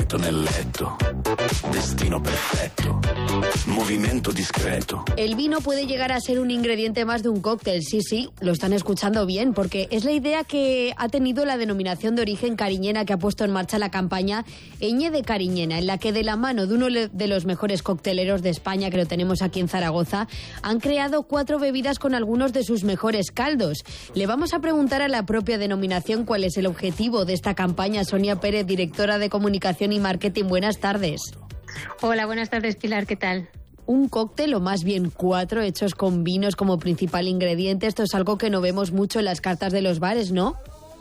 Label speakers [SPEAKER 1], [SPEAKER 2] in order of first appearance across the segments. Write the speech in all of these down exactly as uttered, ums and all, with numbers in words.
[SPEAKER 1] letto nel letto, destino perfecto, movimiento discreto.
[SPEAKER 2] El vino puede llegar a ser un ingrediente más de un cóctel, sí, sí, lo están escuchando bien, porque es la idea que ha tenido la denominación de origen cariñena que ha puesto en marcha la campaña Eñe de Cariñena, en la que de la mano de uno de los mejores cocteleros de España, que lo tenemos aquí en Zaragoza, han creado cuatro bebidas con algunos de sus mejores caldos. Le vamos a preguntar a la propia denominación cuál es el objetivo de esta campaña. Sonia Pérez, directora de Comunicación y Marketing, buenas tardes.
[SPEAKER 3] Hola, buenas tardes, Pilar, ¿qué tal?
[SPEAKER 2] Un cóctel, o más bien cuatro, hechos con vinos como principal ingrediente. Esto es algo que no vemos mucho en las cartas de los bares, ¿no?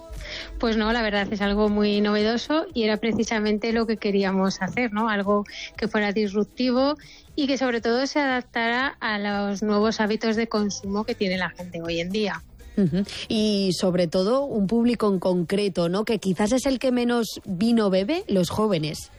[SPEAKER 3] Pues no, la verdad es algo muy novedoso y era precisamente lo que queríamos hacer, ¿no? Algo que fuera disruptivo y que sobre todo se adaptara a los nuevos hábitos de consumo que tiene la gente hoy en día.
[SPEAKER 2] Uh-huh. Y sobre todo un público en concreto, ¿no? Que quizás es el que menos vino bebe, los jóvenes.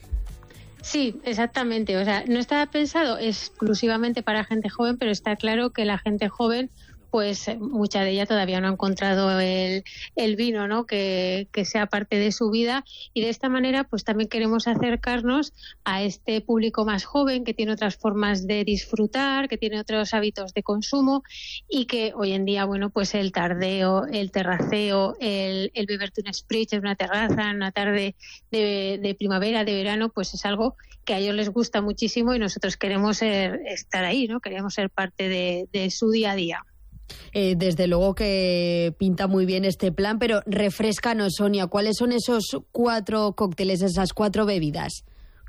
[SPEAKER 3] Sí, exactamente. O sea, no estaba pensado exclusivamente para gente joven, pero está claro que la gente joven, pues mucha de ella todavía no ha encontrado el, el vino, ¿no? Que, que sea parte de su vida, y de esta manera pues también queremos acercarnos a este público más joven que tiene otras formas de disfrutar, que tiene otros hábitos de consumo y que hoy en día, bueno, pues el tardeo, el terraceo, el, el beberte un spritz en una terraza, en una tarde de, de primavera, de verano, pues es algo que a ellos les gusta muchísimo y nosotros queremos ser, estar ahí, ¿no? Queremos ser parte de, de su día a día.
[SPEAKER 2] Eh, desde luego que pinta muy bien este plan, pero refréscanos, Sonia, ¿cuáles son esos cuatro cócteles, esas cuatro bebidas?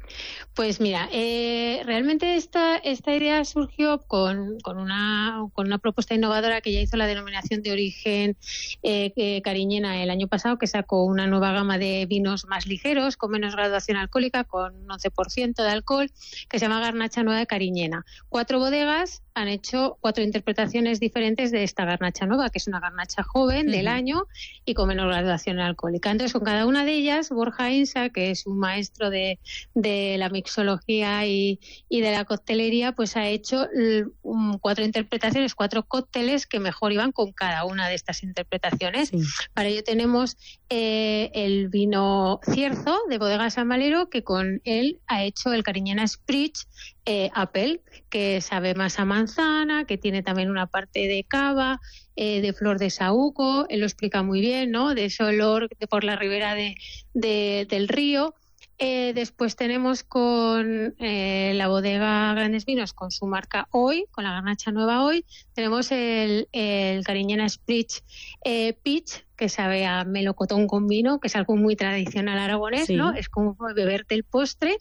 [SPEAKER 3] Pues mira, eh, realmente esta esta idea surgió con, con una con una propuesta innovadora que ya hizo la denominación de origen eh, eh, cariñena el año pasado, que sacó una nueva gama de vinos más ligeros, con menos graduación alcohólica, con un once por ciento de alcohol, que se llama Garnacha Nueva de Cariñena. Cuatro bodegas han hecho cuatro interpretaciones diferentes de esta garnacha nueva, que es una garnacha joven uh-huh. del año y con menor graduación alcohólica. Entonces, con cada una de ellas, Borja Insa, que es un maestro de, de la mixología y, y de la coctelería, pues ha hecho um, cuatro interpretaciones, cuatro cócteles que mejor iban con cada una de estas interpretaciones. Sí. Para ello tenemos eh, el vino Cierzo de Bodega San Valero, que con él ha hecho el Cariñena Spritz eh, Apple, que sabe más a manzana, que tiene también una parte de cava, eh, de flor de saúco. Él lo explica muy bien, ¿no? De ese olor de por la ribera de, de, del río. Eh, después tenemos con eh, la bodega Grandes Vinos, con su marca Hoy, con la garnacha nueva Hoy, tenemos el, el Cariñena Spritz eh, Peach, que sabe a melocotón con vino, que es algo muy tradicional aragonés, sí. ¿no? Es como beberte el postre.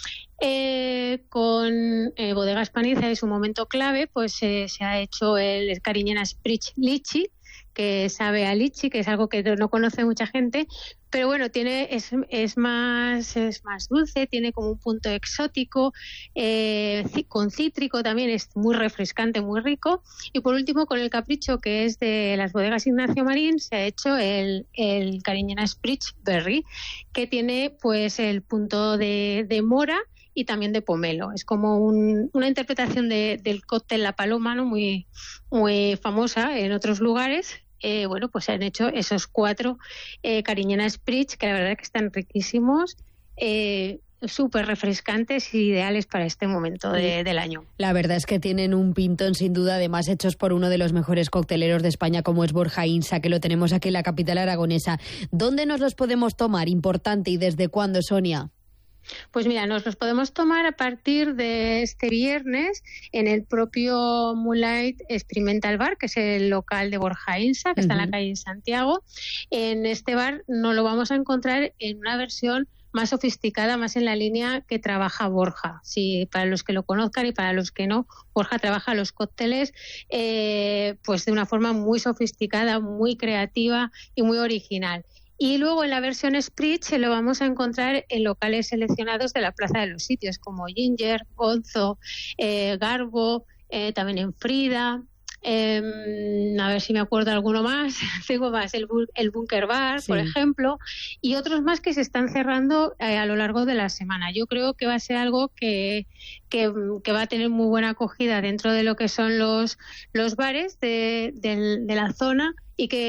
[SPEAKER 3] Eh, con eh, Bodega Hispaniza, en su momento clave, pues eh, se ha hecho el Cariñena Spritz Lichi, que sabe a lichi, que es algo que no conoce mucha gente, pero bueno, tiene es, es más es más dulce, tiene como un punto exótico, eh, con cítrico también, es muy refrescante, muy rico. Y por último, con el Capricho, que es de las bodegas Ignacio Marín, se ha hecho el, el Cariñena Spritz Berry, que tiene pues el punto de, de mora y también de pomelo. Es como un, una interpretación de, del cóctel La Paloma, ¿no? muy, muy famosa en otros lugares. Eh, bueno, pues se han hecho esos cuatro eh, Cariñena Spritz, que la verdad es que están riquísimos, eh, súper refrescantes y ideales para este momento de, del año.
[SPEAKER 2] La verdad es que tienen un pintón sin duda, además hechos por uno de los mejores cocteleros de España, como es Borja Insa, que lo tenemos aquí en la capital aragonesa. ¿Dónde nos los podemos tomar? Importante, ¿y desde cuándo, Sonia?
[SPEAKER 3] Pues mira, nos los podemos tomar a partir de este viernes en el propio Moonlight Experimental Bar, que es el local de Borja Insa, que uh-huh. está en la calle en Santiago. En este bar no lo vamos a encontrar en una versión más sofisticada, más en la línea que trabaja Borja. Sí, para los que lo conozcan y para los que no, Borja trabaja los cócteles eh, pues de una forma muy sofisticada, muy creativa y muy original. Y luego en la versión Spritz se lo vamos a encontrar en locales seleccionados de la Plaza de los Sitios, como Ginger, Gonzo, eh, Garbo, eh, también en Frida. Eh, a ver si me acuerdo alguno más. Tengo más, el, el Bunker Bar, sí. por ejemplo, y otros más que se están cerrando eh, a lo largo de la semana. Yo creo que va a ser algo que, que, que va a tener muy buena acogida dentro de lo que son los, los bares de, de, de la zona, y que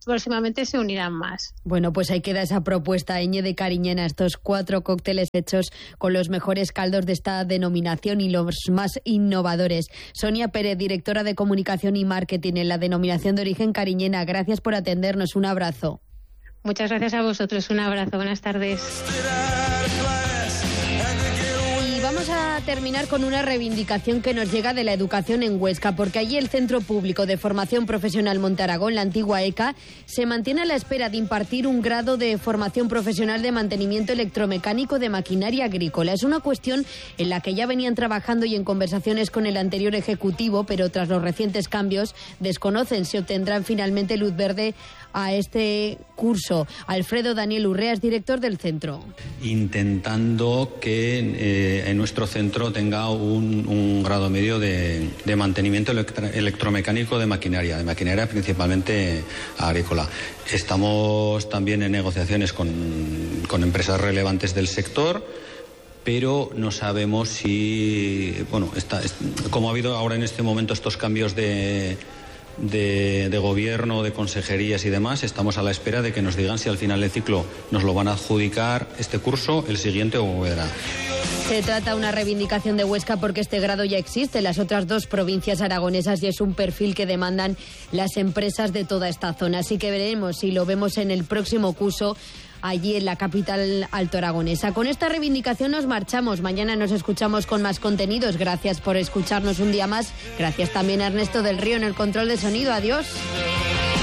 [SPEAKER 3] próximamente se unirán más.
[SPEAKER 2] Bueno, pues ahí queda esa propuesta, Eñe de Cariñena, estos cuatro cócteles hechos con los mejores caldos de esta denominación y los más innovadores. Sonia Pérez, directora de Comunicación y Marketing en la denominación de origen Cariñena, gracias por atendernos. Un abrazo.
[SPEAKER 3] Muchas gracias a vosotros. Un abrazo. Buenas tardes.
[SPEAKER 2] Vamos a terminar con una reivindicación que nos llega de la educación en Huesca, porque allí el Centro Público de Formación Profesional Montaragón, la antigua E C A, se mantiene a la espera de impartir un grado de formación profesional de mantenimiento electromecánico de maquinaria agrícola. Es una cuestión en la que ya venían trabajando y en conversaciones con el anterior Ejecutivo, pero tras los recientes cambios desconocen si obtendrán finalmente luz verde a este curso. Alfredo Daniel Urrea es director del centro.
[SPEAKER 4] Intentando que eh, en nuestro centro tenga un, un grado medio de, de mantenimiento electro, electromecánico de maquinaria, de maquinaria principalmente agrícola. Estamos también en negociaciones con, con empresas relevantes del sector, pero no sabemos si, bueno, está, es, como ha habido ahora en este momento estos cambios de De, de gobierno, de consejerías y demás, estamos a la espera de que nos digan si al final del ciclo nos lo van a adjudicar este curso, el siguiente o volverá.
[SPEAKER 2] Se trata de una reivindicación de Huesca porque este grado ya existe en las otras dos provincias aragonesas y es un perfil que demandan las empresas de toda esta zona. Así que veremos si lo vemos en el próximo curso allí en la capital altoaragonesa. Con esta reivindicación nos marchamos. Mañana nos escuchamos con más contenidos. Gracias por escucharnos un día más. Gracias también a Ernesto del Río en el control de sonido. Adiós.